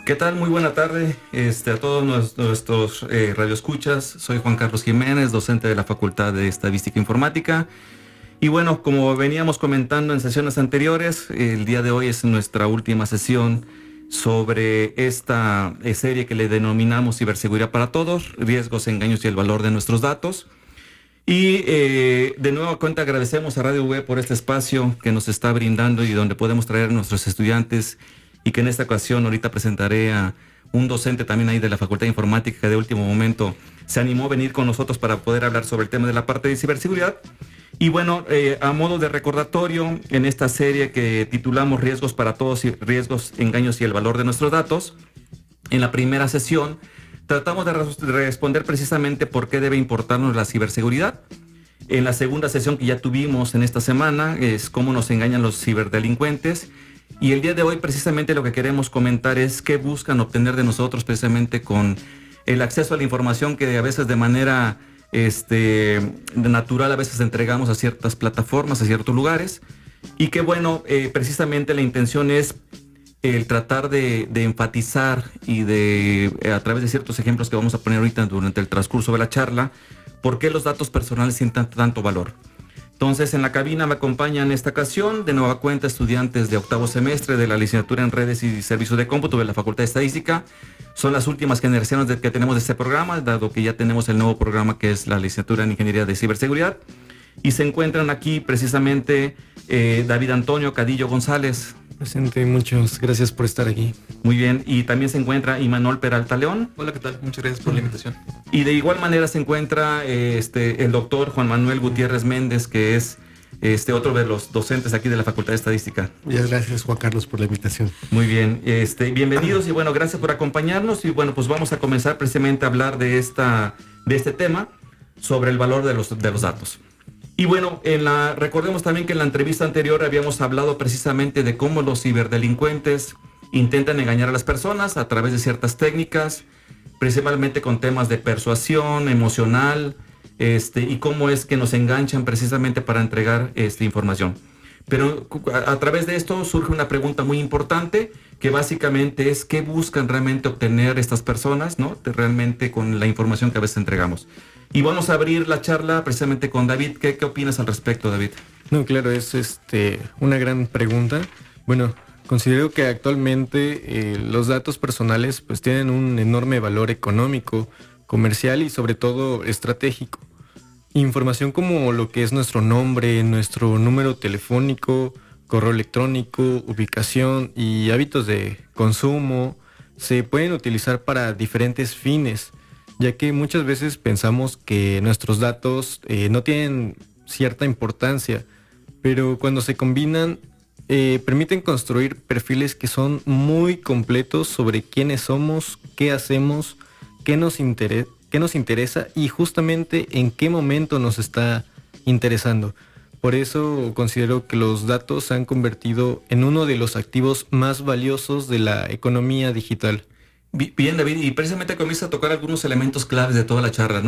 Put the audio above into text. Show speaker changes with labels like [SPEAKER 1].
[SPEAKER 1] ¿Qué tal? Muy buena tarde a todos nuestros radioescuchas. Soy Juan Carlos Jiménez, docente de la Facultad de Estadística e Informática. Y bueno, como veníamos comentando en sesiones anteriores, el día de hoy es nuestra última sesión sobre esta serie que le denominamos Ciberseguridad para Todos, riesgos, engaños y el valor de nuestros datos. Y de nueva cuenta agradecemos a Radio V por este espacio que nos está brindando y donde podemos traer a nuestros estudiantes, y que en esta ocasión ahorita presentaré a un docente también ahí de la Facultad de Informática que de último momento se animó a venir con nosotros para poder hablar sobre el tema de la parte de ciberseguridad. Y bueno, a modo de recordatorio, en esta serie que titulamos Riesgos para Todos, riesgos, engaños y el valor de nuestros datos, en la primera sesión tratamos de responder precisamente por qué debe importarnos la ciberseguridad. En la segunda sesión que ya tuvimos en esta semana es cómo nos engañan los ciberdelincuentes. Y el día de hoy precisamente lo que queremos comentar es qué buscan obtener de nosotros precisamente con el acceso a la información que a veces de manera natural a veces entregamos a ciertas plataformas, a ciertos lugares. Y que bueno, precisamente la intención es el tratar de enfatizar y de, a través de ciertos ejemplos que vamos a poner ahorita durante el transcurso de la charla, por qué los datos personales tienen tanto valor. Entonces, en la cabina me acompañan en esta ocasión, de nueva cuenta, estudiantes de octavo semestre de la licenciatura en Redes y Servicios de Cómputo de la Facultad de Estadística. Son las últimas generaciones que tenemos de este programa, dado que ya tenemos el nuevo programa que es la licenciatura en Ingeniería de Ciberseguridad. Y se encuentran aquí precisamente David Antonio Cadillo González.
[SPEAKER 2] Presente, muchas gracias por estar aquí.
[SPEAKER 1] Muy bien, y también se encuentra Imanol Peralta León.
[SPEAKER 3] Hola, ¿qué tal? Muchas gracias por la invitación.
[SPEAKER 1] Y de igual manera se encuentra el doctor Juan Manuel Gutiérrez Méndez, que es otro de los docentes aquí de la Facultad de Estadística.
[SPEAKER 4] Muchas gracias, Juan Carlos, por la invitación.
[SPEAKER 1] Muy bien, bienvenidos y bueno, gracias por acompañarnos. Y bueno, pues vamos a comenzar precisamente a hablar de este tema sobre el valor de los datos. Y bueno, recordemos también que en la entrevista anterior habíamos hablado precisamente de cómo los ciberdelincuentes intentan engañar a las personas a través de ciertas técnicas, principalmente con temas de persuasión emocional, y cómo es que nos enganchan precisamente para entregar información. Pero a través de esto surge una pregunta muy importante, que básicamente es qué buscan realmente obtener estas personas, ¿no? Realmente con la información que a veces entregamos. Y vamos a abrir la charla precisamente con David. ¿Qué opinas al respecto, David?
[SPEAKER 2] No, claro, es una gran pregunta. Bueno, considero que actualmente los datos personales pues tienen un enorme valor económico, comercial y sobre todo estratégico. Información como lo que es nuestro nombre, nuestro número telefónico, correo electrónico, ubicación y hábitos de consumo se pueden utilizar para diferentes fines, ya que muchas veces pensamos que nuestros datos no tienen cierta importancia, pero cuando se combinan permiten construir perfiles que son muy completos sobre quiénes somos, qué hacemos, qué nos interesa y justamente en qué momento nos está interesando. Por eso considero que los datos se han convertido en uno de los activos más valiosos de la economía digital.
[SPEAKER 1] Bien, David, y precisamente comienza a tocar algunos elementos claves de toda la charla, ¿no?